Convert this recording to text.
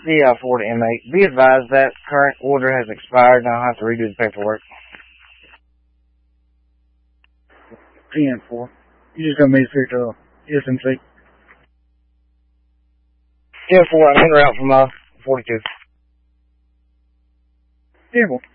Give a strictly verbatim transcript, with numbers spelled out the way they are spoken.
C I four to M eight. Be advised that current order has expired and I'll have to redo the paperwork. P N four. You just got me to speak to S M C. ten four, I'm en route from uh, forty-two. ten four.